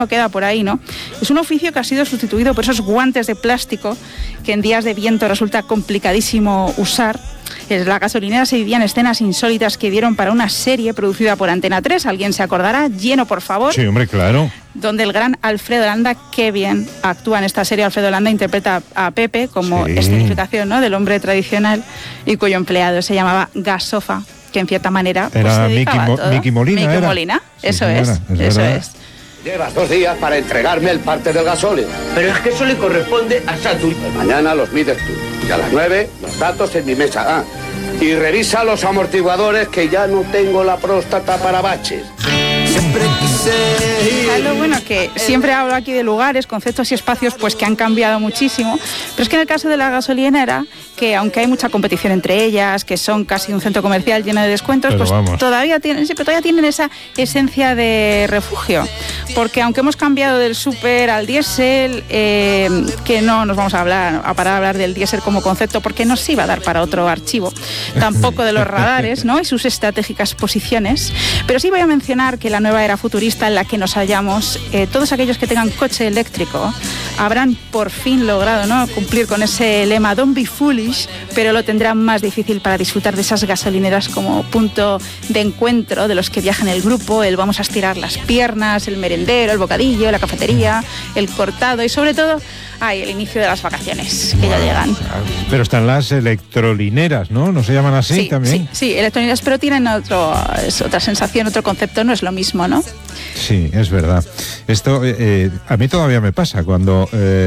queda por ahí, ¿no? Es un oficio que ha sido sustituido por esos guantes de plástico que en días de viento resulta complicadísimo usar. En la gasolinera se vivían escenas insólitas que dieron para una serie producida por Antena 3. ¿Alguien se acordará? Lleno, por favor. Sí, hombre, claro. Donde el gran Alfredo Landa, qué bien actúa en esta serie. Alfredo Landa interpreta a Pepe como escenificación, ¿no?, del hombre tradicional y cuyo empleado se llamaba Gasofa, que en cierta manera pues, era se dedicaba a todo. Miki Molina. Miki era. Molina, Sí, eso señora, eso es. Llevas 2 días para entregarme el parte del gasóleo. Pero es que eso le corresponde a Saturn. Pues mañana los mides tú. Y a las 9, los datos en mi mesa. Ah, y revisa los amortiguadores, que ya no tengo la próstata para baches. Siempre quise ir. Lo bueno que siempre hablo aquí de lugares, conceptos y espacios pues que han cambiado muchísimo, pero es que en el caso de la gasolinera, que aunque hay mucha competición entre ellas, que son casi un centro comercial lleno de descuentos, pero pues vamos, todavía tienen esa esencia de refugio, porque aunque hemos cambiado del súper al diésel, que no nos vamos a parar a hablar del diésel como concepto, porque nos iba a dar para otro archivo, tampoco de los radares, ¿no?, y sus estratégicas posiciones, pero sí voy a mencionar que la nueva era futurista en la que nos hallamos, todos aquellos que tengan coche eléctrico habrán por fin logrado, ¿no?, cumplir con ese lema "Don't be foolish", pero lo tendrán más difícil para disfrutar de esas gasolineras como punto de encuentro de los que viajan el grupo, el vamos a estirar las piernas, el merendero, el bocadillo, la cafetería, el cortado y sobre todo el inicio de las vacaciones, que ya llegan. Pero están las electrolineras, ¿no? ¿No se llaman así Sí, también? sí, electrolineras, pero tienen otra sensación, otro concepto, no es lo mismo, ¿no? Sí, es verdad. Esto a mí todavía me pasa cuando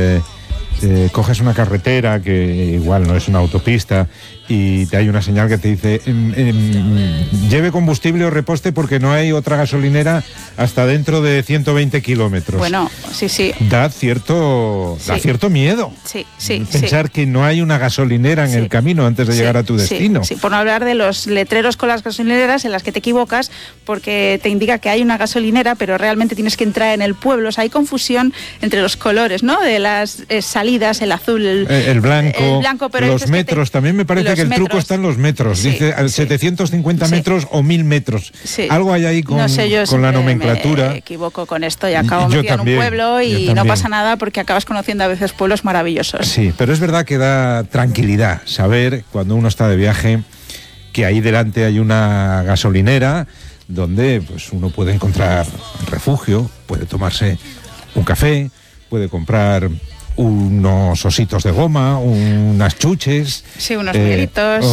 coges una carretera que igual no es una autopista y hay una señal que te dice lleve combustible o reposte porque no hay otra gasolinera hasta dentro de 120 kilómetros. Bueno, sí. Da cierto miedo. Sí. Pensar que no hay una gasolinera en el camino antes de llegar a tu destino. Sí, por no hablar de los letreros con las gasolineras en las que te equivocas porque te indica que hay una gasolinera, pero realmente tienes que entrar en el pueblo. O sea, hay confusión entre los colores, ¿no?, de las salidas, el azul, el blanco, pero los metros. También me parece que el truco está en los metros. Dice 750 metros o 1000 metros. Sí. Algo hay ahí con, no sé, yo con la nomenclatura. Me equivoco con esto y acabo metida en un pueblo y no pasa nada porque acabas conociendo a veces pueblos maravillosos. Sí, pero es verdad que da tranquilidad saber cuando uno está de viaje que ahí delante hay una gasolinera donde pues uno puede encontrar refugio, puede tomarse un café, puede comprar unos ositos de goma, unas chuches, unos miguelitos,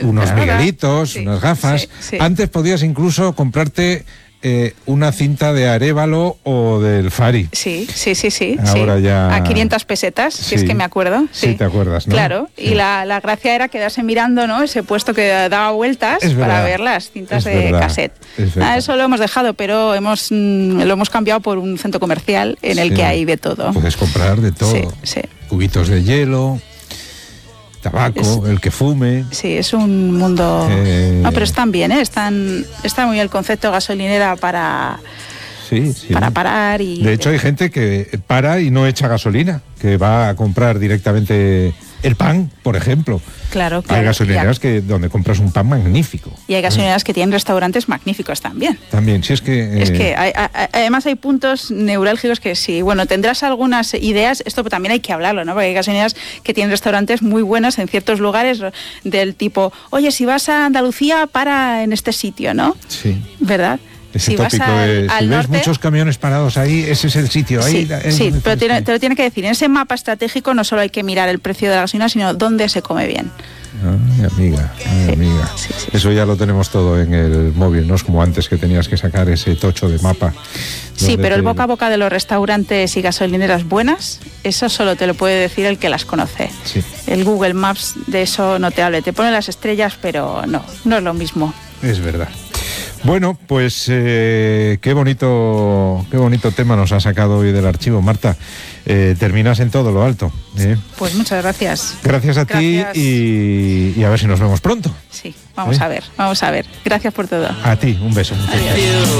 unas gafas. Sí. Antes podías incluso comprarte una cinta de Arévalo o del Fari. Sí. Ahora ya a 500 pesetas, si es que me acuerdo. Sí, te acuerdas, ¿no? Claro, y la gracia era quedarse mirando, ¿no?, ese puesto que daba vueltas para ver las cintas de cassette. Eso lo hemos dejado, pero lo hemos cambiado por un centro comercial en el que hay de todo. Puedes comprar de todo. Sí. Cubitos de hielo, tabaco, el que fume. Sí, es un mundo... No, pero están bien, está muy bien el concepto gasolinera para parar y... De hecho, hay gente que para y no echa gasolina, que va a comprar directamente el pan, por ejemplo. Claro. Hay gasolineras donde compras un pan magnífico. Y hay gasolineras que tienen restaurantes magníficos también. También, si es que... Es que además hay puntos neurálgicos que sí, bueno, tendrás algunas ideas, esto también hay que hablarlo, ¿no? Porque hay gasolineras que tienen restaurantes muy buenos en ciertos lugares del tipo, oye, si vas a Andalucía, para en este sitio, ¿no? Sí. ¿Verdad? Ese tópico de si ves muchos camiones parados ahí, ese es el sitio. Sí, pero te lo tiene que decir. En ese mapa estratégico no solo hay que mirar el precio de la gasolina, sino dónde se come bien. Ay, amiga. Sí. Eso ya lo tenemos todo en el móvil, no es como antes que tenías que sacar ese tocho de mapa. Sí, pero el boca a boca de los restaurantes y gasolineras buenas, eso solo te lo puede decir el que las conoce. Sí. El Google Maps de eso no te hable. Te pone las estrellas, pero no es lo mismo. Es verdad. Bueno, pues qué bonito tema nos ha sacado hoy del archivo, Marta. Terminas en todo lo alto. Pues muchas gracias. Gracias a ti y a ver si nos vemos pronto. Sí, vamos a ver. Gracias por todo. A ti, un beso. Adiós.